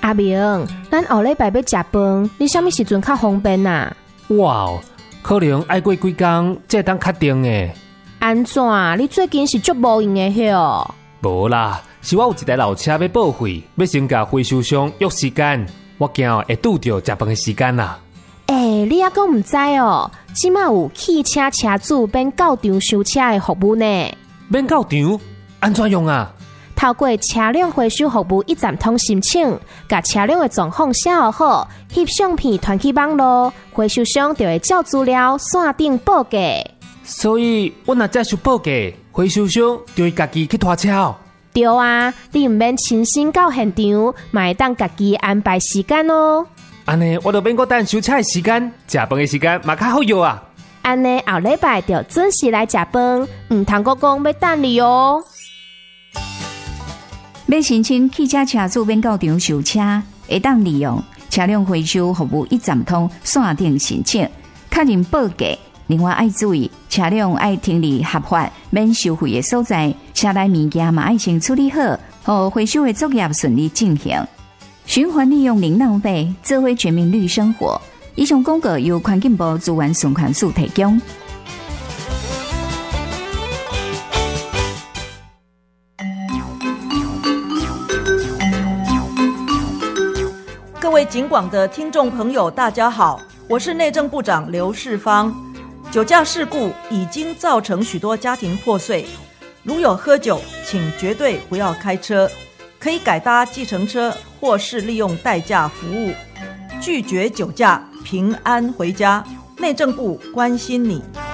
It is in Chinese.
阿明，咱后礼拜要食饭，你什么时阵较方便啊？ 哇，可能要过几天才当确定诶。 安怎？你最近是足无闲的哟？ 无啦，是我有一台老车要报废，要先甲回收商约时间，我惊会拄着食饭的时间啦。 你还讲唔知哦？即马有汽车车主免到场收车的服务呢。 免到场？安怎用啊？ 透过车辆回收服务一站通申请，甲车辆的状况写好，翕相片传去网络，回收商就会照资料线顶报价。 所以我若再想报价，回收商就会家己去拖车哦。 对啊，你唔免亲身到现场，嘛会当家己安排时间哦。 安尼我就免我等收车的时间，食饭的时间嘛较好用啊。 安尼后礼拜就准时来食饭，唔通阁讲要等你哦。 要申请汽车车主免到场收车，会当利用车辆回收服务一站通线顶申请，确认报价。另外要注意，车辆要停离合法免收费的所在，车内物件嘛要先处理好，让回收的作业顺利进行。循环利用零浪费，智慧全民绿生活。以上广告由环境部资源循环署提供。 各位警广的听众朋友，大家好，我是内政部长刘世芳。酒驾事故已经造成许多家庭破碎，如有喝酒，请绝对不要开车，可以改搭计程车或是利用代驾服务，拒绝酒驾，平安回家。内政部关心你。